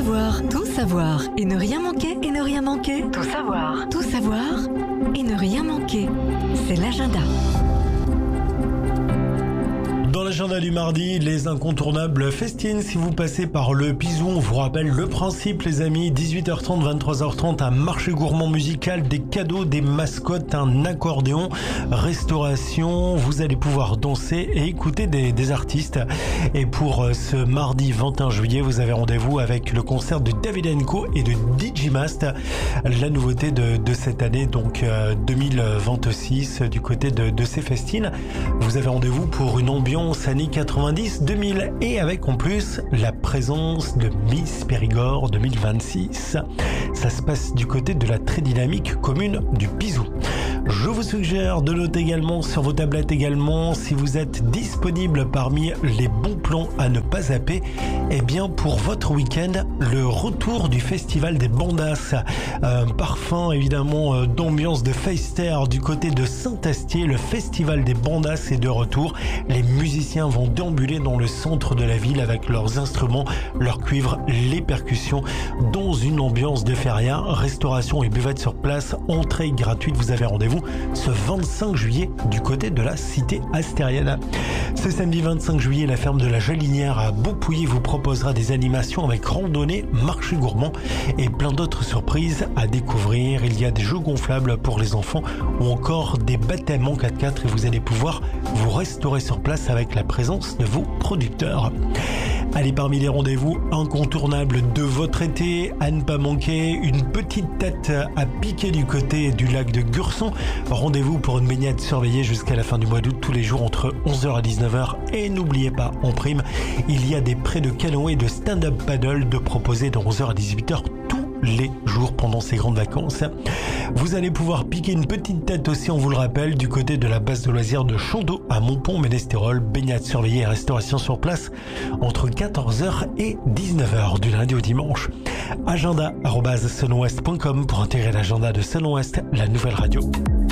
savoir et ne rien manquer, et ne rien manquer. Tout savoir et ne rien manquer. C'est l'agenda. Dans l'agenda du mardi, les incontournables festines. Si vous passez par le Pizou, on vous rappelle le principe, les amis. 18h30, 23h30, un marché gourmand musical, des cadeaux, des mascottes, un accordéon, restauration. Vous allez pouvoir danser et écouter des artistes. Et pour ce mardi 21 juillet, vous avez rendez-vous avec le concert de David & Co et de DJ Mast. La nouveauté de cette année, donc 2026, du côté de ces festines. Vous avez rendez-vous pour une ambiance années 90-2000 et avec en plus la présence de Miss Périgord 2026. Ça se passe du côté de la très dynamique commune du Pizou. Je vous suggère de noter également sur vos tablettes également si vous êtes disponible parmi les bons plans à ne pas zapper. Eh bien pour votre week-end, le retour du festival des Bandas. Un parfum évidemment d'ambiance de Feister du côté de Saint-Astier. Le festival des Bandas est de retour. Les musiciens vont déambuler dans le centre de la ville avec leurs instruments, leurs cuivres, les percussions dans une ambiance de feria. Restauration et buvette sur place, entrée gratuite. Vous avez rendez-vous ce 25 juillet du côté de la cité astérienne. Ce samedi 25 juillet, la ferme de la Jalinière à Beaupouilly vous proposera des animations avec randonnée, marché gourmand et plein d'autres surprises à découvrir. Il y a des jeux gonflables pour les enfants ou encore des baptêmes en 4x4 et vous allez pouvoir vous restaurer sur place avec la présence de vos producteurs. Allez, parmi les rendez-vous incontournables de votre été, à ne pas manquer, une petite tête à piquer du côté du lac de Gurson. Rendez-vous pour une baignade surveillée jusqu'à la fin du mois d'août, tous les jours entre 11h et 19h. Et n'oubliez pas, en prime, il y a des prêts de canoë et de stand-up paddle de proposer de 11h à 18h les jours pendant ces grandes vacances. Vous allez pouvoir piquer une petite tête aussi, on vous le rappelle, du côté de la base de loisirs de Chandeau à Montpont-Ménestérol. Baignade surveillée et restauration sur place entre 14h et 19h du lundi au dimanche. Agenda@selonouest.com pour intégrer l'agenda de Selon Ouest, la nouvelle radio.